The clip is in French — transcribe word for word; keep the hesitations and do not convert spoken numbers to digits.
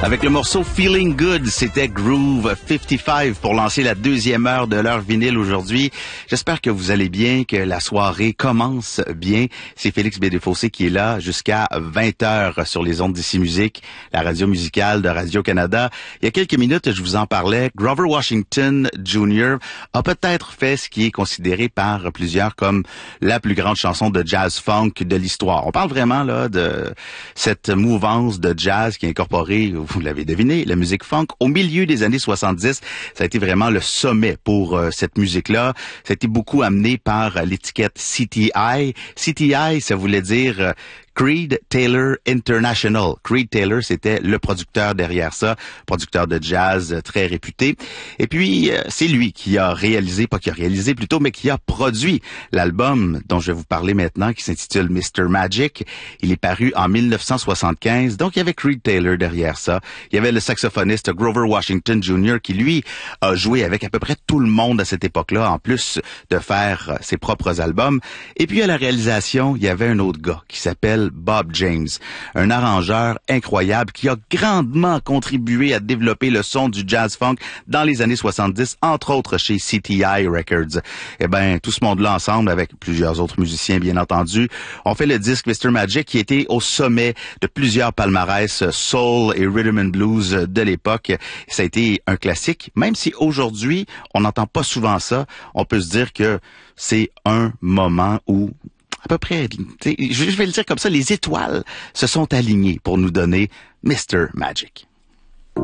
Avec le morceau Feeling Good, c'était Groove cinquante-cinq pour lancer la deuxième heure de l'heure vinyle aujourd'hui. J'espère que vous allez bien, que la soirée commence bien. C'est Félix Bédéfossé qui est là jusqu'à vingt heures sur les ondes d'Ici Musique, la radio musicale de Radio-Canada. Il y a quelques minutes, je vous en parlais. Grover Washington junior a peut-être fait ce qui est considéré par plusieurs comme la plus grande chanson de jazz funk de l'histoire. On parle vraiment là de cette mouvance de jazz qui a incorporé, vous l'avez deviné, la musique funk. Au milieu des années soixante-dix, ça a été vraiment le sommet pour euh, cette musique-là. Ça a été beaucoup amené par euh, l'étiquette C T I. C T I, ça voulait dire euh, Creed Taylor International. Creed Taylor, c'était le producteur derrière ça, producteur de jazz très réputé. Et puis, euh, c'est lui qui a réalisé, pas qui a réalisé plutôt, mais qui a produit l'album dont je vais vous parler maintenant, qui s'intitule mister Magic. Il est paru en mille neuf cent soixante-quinze, donc il y avait Creed Taylor derrière ça. Il y avait le saxophoniste Grover Washington junior qui, lui, a joué avec à peu près tout le monde à cette époque-là, en plus de faire ses propres albums. Et puis, à la réalisation, il y avait un autre gars qui s'appelle Bob James, un arrangeur incroyable qui a grandement contribué à développer le son du jazz funk dans les années soixante-dix, entre autres chez C T I Records. Eh ben, tout ce monde-là ensemble, avec plusieurs autres musiciens bien entendu, ont fait le disque mister Magic qui était au sommet de plusieurs palmarès soul et rhythm and blues de l'époque. Ça a été un classique, même si aujourd'hui, on n'entend pas souvent ça, on peut se dire que c'est un moment où à peu près, je vais le dire comme ça, les étoiles se sont alignées pour nous donner mister Magic.